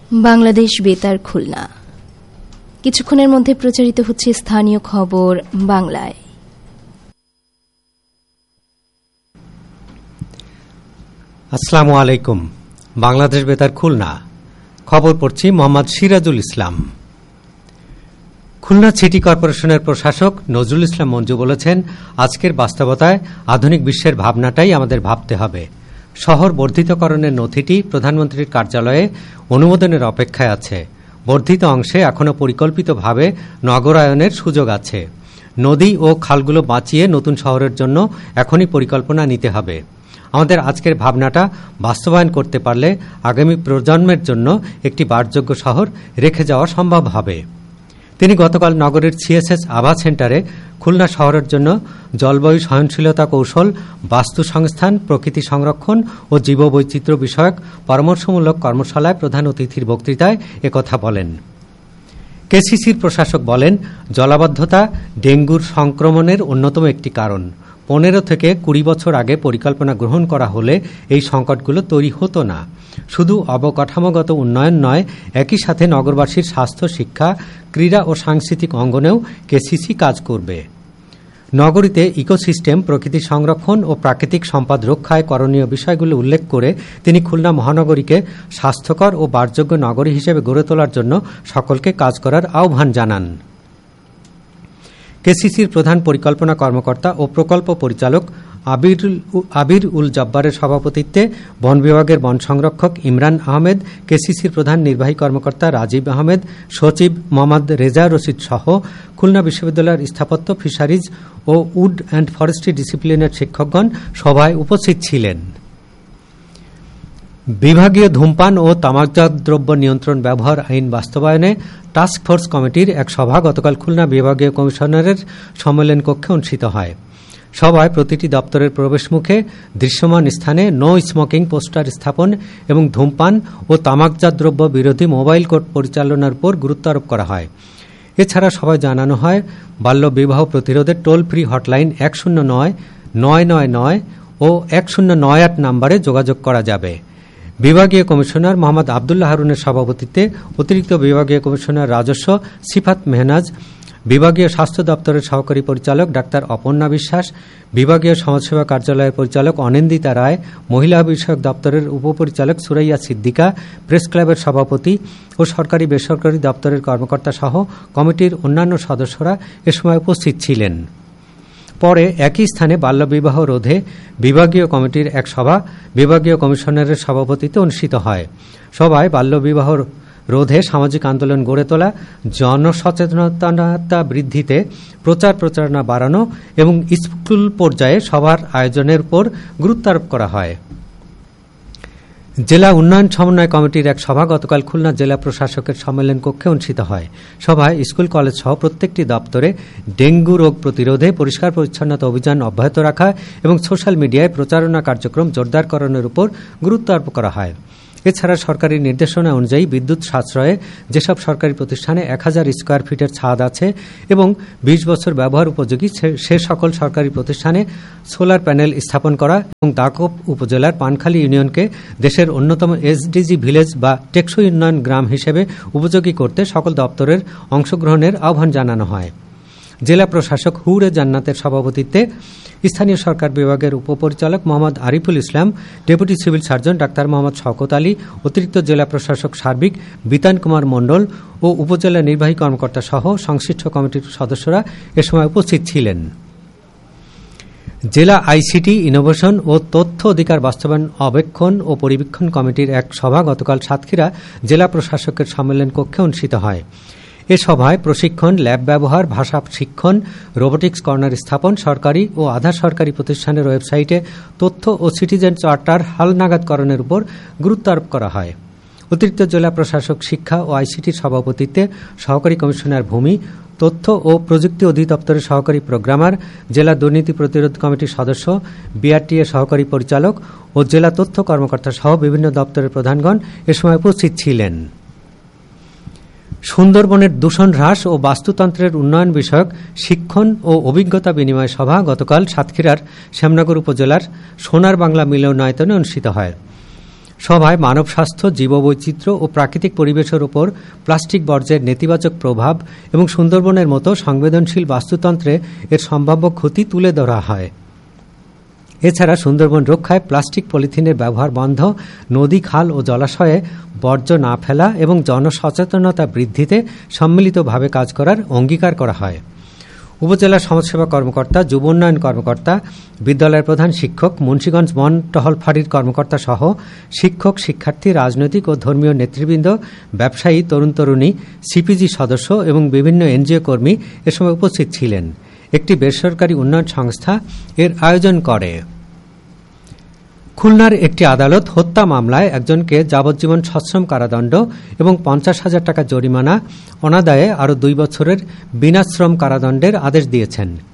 বাংলাদেশ বেতার খুলনা। কিছুক্ষণের মধ্যে প্রচারিত হচ্ছে স্থানীয় খবর বাংলায়। আসসালামু আলাইকুম। বাংলাদেশ বেতার খুলনা খবর পড়ছি মোহাম্মদ সিরাজুল ইসলাম। খুলনা সিটি কর্পোরেশনের প্রশাসক নজরুল ইসলাম মঞ্জু বলেছেন, আজকের বাস্তবতায় আধুনিক বিশ্বের ভাবনাটাই আমাদের ভাবতে হবে। শহর বর্ধিতকরণের নথিটি প্রধানমন্ত্রীর কার্যালয়ে অনুমোদনের অপেক্ষায় আছে। বর্ধিত অংশে এখনও পরিকল্পিতভাবে নগরায়নের সুযোগ আছে। নদী ও খালগুলো বাঁচিয়ে নতুন শহরের জন্য এখনই পরিকল্পনা নিতে হবে। আমাদের আজকের ভাবনাটা বাস্তবায়ন করতে পারলে আগামী প্রজন্মের জন্য একটি বাসযোগ্য শহর রেখে যাওয়া সম্ভব হবে। তিনি গতকাল নগরীর সিএসএস আভা সেন্টারে খুলনা শহরের জন্য জলবায়ু সহনশীলতা কৌশল, বাস্তু সংস্থান, প্রকৃতি সংরক্ষণ ও জীববৈচিত্র্য বিষয়ক পরামর্শমূলক কর্মশালায় প্রধান অতিথির বক্তৃতায় একথা বলেন। কেসিসির প্রশাসক বলেন, জলাবদ্ধতা ডেঙ্গুর সংক্রমণের অন্যতম একটি কারণ। 15 থেকে 20 বছর আগে পরিকল্পনা গ্রহণ করা হলে এই সংকটগুলো তৈরি হতো না। শুধু অবকাঠামোগত উন্নয়ন নয়, একই সাথে নগরবাসীর স্বাস্থ্য, শিক্ষা, ক্রীড়া ও সাংস্কৃতিক অঙ্গনেও কেসিসি কাজ করবে। নগরীতে ইকোসিস্টেম, প্রকৃতি সংরক্ষণ ও প্রাকৃতিক সম্পদ রক্ষায় করণীয় বিষয়গুলো উল্লেখ করে তিনি খুলনা মহানগরীকে স্বাস্থ্যকর ও বাসযোগ্য নগরী হিসেবে গড়ে তোলার জন্য সকলকে কাজ করার আহ্বান জানান। কেসিসির প্রধান পরিকল্পনা কর্মকর্তা ও প্রকল্প পরিচালক আবির উল জব্বারের সভাপতিত্বে বন বিভাগের বন সংরক্ষক ইমরান আহমেদ, কেসিসির প্রধান নির্বাহী কর্মকর্তা রাজীব আহমেদ, সচিব মোহাম্মদ রেজা রশিদ সহ খুলনা বিশ্ববিদ্যালয়ের স্থাপত্য, fisheries O wood and forestry ডিসিপ্লিনের শিক্ষকগণ সভায় উপস্থিত ছিলেন। বিভাগীয় ধূমপান ও তামাকজাত দ্রব্য নিয়ন্ত্রণ ব্যবহার আইন বাস্তবায়নে টাস্কফোর্স কমিটির এক সভা গতকাল খুলনা বিভাগীয় কমিশনারের সম্মেলন কক্ষে অনুষ্ঠিত হয়। সভায় প্রতিটি দপ্তরের প্রবেশমুখে দৃশ্যমান স্থানে নো স্মোকিং পোস্টার স্থাপন এবং ধূমপান ও তামাকজাত দ্রব্য বিরোধী মোবাইল কোর্ট পরিচালনার উপর গুরুত্ব আরোপ করা হয়। এছাড়া সভায় জানানো হয়, বাল্য বিবাহ প্রতিরোধের টোল ফ্রি হটলাইন 109-999 ও 1098 নম্বরে যোগাযোগ করা যাবে। বিভাগীয় কমিশনার মোহাম্মদ আবদুল্লাহ হারুনের সভাপতিত্বে অতিরিক্ত বিভাগীয় কমিশনার রাজস্ব সিফাত মেহনাজ, বিভাগীয় স্বাস্থ্য দপ্তরের সহকারী পরিচালক ডাক্তার অপর্ণা বিশ্বাস, বিভাগীয় সমাজসেবা কার্যালয়ের পরিচালক অনিন্দিতা রায়, মহিলা বিষয়ক দপ্তরের উপপরিচালক সুরাইয়া সিদ্দিকা, প্রেস ক্লাবের সভাপতি ও সরকারি বেসরকারি দপ্তরের কর্মকর্তা সহ কমিটির অন্যান্য সদস্যরা এ সময় উপস্থিত ছিলেন। পরে একই স্থানে বাল্যবিবাহ রোধে বিভাগীয় কমিটির এক সভা বিভাগীয় কমিশনারের সভাপতিত্বে অনুষ্ঠিত হয়। সভায় বাল্যবিবাহ রোধে সামাজিক আন্দোলন গড়ে তোলা, জনসচেতনতা বৃদ্ধিতে প্রচার প্রচারণা বাড়ানো এবং স্কুল পর্যায়ে সভার আয়োজনের উপর গুরুত্ব আরোপ করা হয়। জেলা উন্নয়ন সমন্বয় কমিটির এক সভা গতকাল খুলনা জেলা প্রশাসকের সম্মেলন কক্ষে অনুষ্ঠিত হয়। সভায় স্কুল, কলেজ সহ প্রত্যেকটি দপ্তরে ডেঙ্গু রোগ প্রতিরোধে পরিষ্কার পরিচ্ছন্নতা অভিযান অব্যাহত রাখা এবং সোশ্যাল মিডিয়ায় প্রচারণা কার্যক্রম জোরদারকরণের উপর গুরুত্ব আরোপ করা হয়। এছাড়া সরকারি নির্দেশনা অনুযায়ী বিদ্যুৎ সাশ্রয়ে যেসব সরকারি প্রতিষ্ঠানে 1000 স্কোয়ার ফিটের ছাদ আছে এবং 20 বছর ব্যবহার উপযোগী সে সকল সরকারি প্রতিষ্ঠানে সোলার প্যানেল স্থাপন করা এবং দাকপ উপজেলার পানখালী ইউনিয়নকে দেশের অন্যতম এসডিজি ভিলেজ বা টেকসই উন্নয়ন গ্রাম হিসেবে উপযোগী করতে সকল দপ্তরের অংশগ্রহণের আহ্বান জানানো হয়। জেলা প্রশাসক হুরে জান্নাতের সভাপতিত্বে স্থানীয় সরকার বিভাগের উপপরিচালক Mohammad Ariful Islam, deputy civil surgeon doctor Mohammad Shawkat Ali, অতিরিক্ত জেলা প্রশাসক সার্বিক বিতান কুমার মণ্ডল ও উপজেলা নির্বাহী কর্মকর্তা সহ সংশ্লিষ্ট কমিটির সদস্যরা এ সময় উপস্থিত ছিলেন। জেলা আইসিটি, ইনোভেশন ও তথ্য অধিকার বাস্তবায়ন অবেক্ষণ ও পরিবীক্ষণ কমিটির এক সভা গতকাল সাতক্ষীরা জেলা প্রশাসকের সম্মেলন কক্ষে অনুষ্ঠিত হয়। এ সভায় প্রশিক্ষণ, ল্যাব ব্যবহার, ভাষা শিক্ষণ, রোবোটিক্স কর্নার স্থাপন, সরকারি ও আধা সরকারি প্রতিষ্ঠানের ওয়েবসাইটে তথ্য ও সিটিজেন চার্টার হালনাগাদকরণের উপর গুরুত্ব আরোপ করা হয়। অতিরিক্ত জেলা প্রশাসক শিক্ষা ও আইসিটির সভাপতিত্বে সহকারী কমিশনার ভূমি, তথ্য ও প্রযুক্তি অধিদপ্তরের সহকারী প্রোগ্রামার, জেলা দুর্নীতি প্রতিরোধ কমিটির সদস্য, বিআরটিএ সহকারী পরিচালক ও জেলা তথ্য কর্মকর্তা সহ বিভিন্ন দপ্তরের প্রধানগণ এ সময় উপস্থিত ছিলেন। সুন্দরবনের দূষণ হ্রাস ও বাস্তুতন্ত্রের উন্নয়ন বিষয়ক শিক্ষণ ও অভিজ্ঞতা বিনিময় সভা গতকাল সাতক্ষীরার শ্যামনগর উপজেলার সোনার বাংলা মিলনায়তনে অনুষ্ঠিত হয়। সভায় মানব স্বাস্থ্য, জীববৈচিত্র্য ও প্রাকৃতিক পরিবেশের উপর প্লাস্টিক বর্জ্যের নেতিবাচক প্রভাব এবং সুন্দরবনের মতো সংবেদনশীল বাস্তুতন্ত্রে এর সম্ভাব্য ক্ষতি তুলে ধরা হয়। এছাড়া সুন্দরবন রক্ষায় প্লাস্টিক পলিথিনের ব্যবহার বন্ধ, নদী, খাল ও জলাশয়ে বর্জ্য না ফেলা এবং জনসচেতনতা বৃদ্ধিতে সম্মিলিতভাবে কাজ করার অঙ্গীকার করা হয়। উপজেলা সমাজসেবা কর্মকর্তা, যুব উন্নয়ন কর্মকর্তা, বিদ্যালয়ের প্রধান শিক্ষক, মুন্সিগঞ্জ বন টহল ফাঁড়ির কর্মকর্তা সহ শিক্ষক, শিক্ষার্থী, রাজনৈতিক ও ধর্মীয় নেতৃবৃন্দ, ব্যবসায়ী, তরুণ তরুণী, সিপিজি সদস্য এবং বিভিন্ন এনজিও কর্মী এ সময় উপস্থিত ছিলেন। একটি বেসরকারি উন্নয়ন সংস্থা এর আয়োজন করে। খুলনার একটি আদালত হত্যা মামলায় একজনকে যাবজ্জীবন সশ্রম কারাদণ্ড এবং 50,000 টাকা জরিমানা, অনাদায়ে আরও 2 বছরের বিনাশ্রম কারাদণ্ডের আদেশ দিয়েছেন।